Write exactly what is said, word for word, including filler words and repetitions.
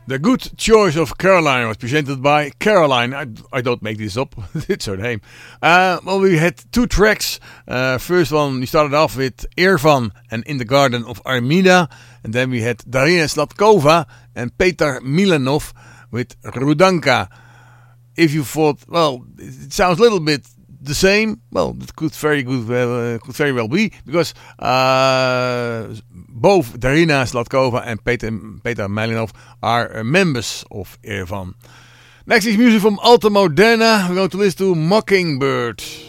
The Good Choice of Caroline was presented by Caroline. I, I don't make this up. It's her name. Uh, well, we had two tracks. Uh, first one, we started off with Irvan and In the Garden of Armida. And then we had Darina Slatkova and Petar Milanov with Rudanka. If you thought, well, it sounds a little bit the same, well, it could very good, uh, could very well be, because uh, both Darina Slatkova and Petar, Petar Milanov are uh, members of Irvan. Next is music from Alta Moderna. We're going to listen to Mockingbird.